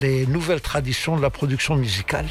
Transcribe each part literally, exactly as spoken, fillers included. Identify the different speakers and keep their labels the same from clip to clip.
Speaker 1: les nouvelles traditions de la production musicale.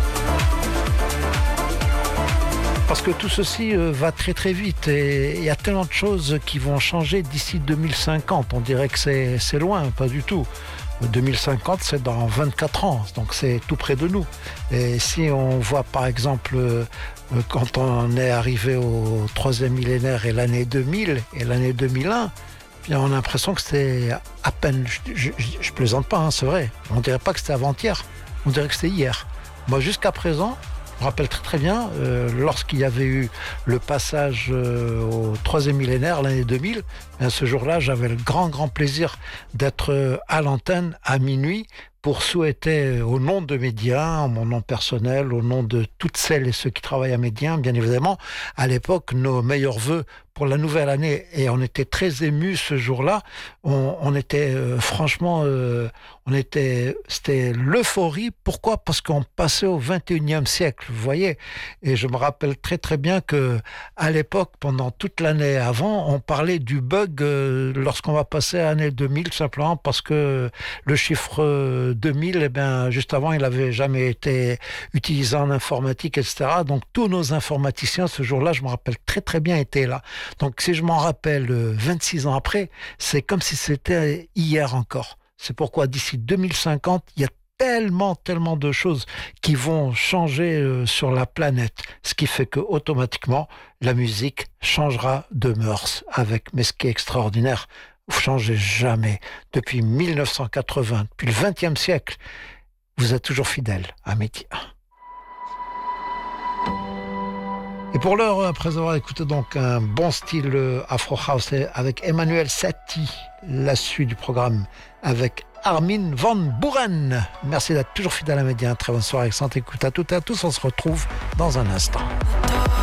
Speaker 1: Parce que tout ceci va très très vite et il y a tellement de choses qui vont changer d'ici deux mille cinquante. On dirait que c'est, c'est loin, pas du tout. deux mille cinquante, c'est dans vingt-quatre ans, donc c'est tout près de nous. Et si on voit par exemple, quand on est arrivé au troisième millénaire et l'année deux mille et l'année deux mille un, bien on a l'impression que c'était à peine, je, je, je, je plaisante pas, hein, c'est vrai. On dirait pas que c'était avant-hier, on dirait que c'était hier. Moi, jusqu'à présent, je me rappelle très très bien, euh, lorsqu'il y avait eu le passage euh, au troisième millénaire, l'année deux mille, bien, ce jour-là, j'avais le grand grand plaisir d'être euh, à l'antenne à minuit pour souhaiter, au nom de Média, en mon nom personnel, au nom de toutes celles et ceux qui travaillent à Média, bien évidemment, à l'époque, nos meilleurs vœux pour la nouvelle année. Et on était très émus ce jour-là. On, on était euh, franchement, euh, on était, c'était l'euphorie. Pourquoi ? Parce qu'on passait au vingt et unième siècle, vous voyez. Et je me rappelle très très bien que à l'époque, pendant toute l'année avant, on parlait du bug euh, lorsqu'on va passer à l'année deux mille, simplement parce que le chiffre euh, deux mille, eh bien, juste avant, il n'avait jamais été utilisé en informatique, et cetera. Donc, tous nos informaticiens, ce jour-là, je me rappelle très, très bien, étaient là. Donc, si je m'en rappelle vingt-six ans après, c'est comme si c'était hier encore. C'est pourquoi, d'ici deux mille cinquante, il y a tellement, tellement de choses qui vont changer euh, sur la planète. Ce qui fait que, automatiquement, la musique changera de mœurs avec. Mais ce qui est extraordinaire, vous ne changez jamais. Depuis mille neuf cent quatre-vingts, depuis le vingtième siècle, vous êtes toujours fidèle à Média. Et pour l'heure, après avoir écouté donc un bon style Afro House avec Emmanuel Satie, la suite du programme avec Armin van Buuren. Merci d'être toujours fidèle à Média. Très bonne soirée, excellente écoute à toutes et à tous. On se retrouve dans un instant.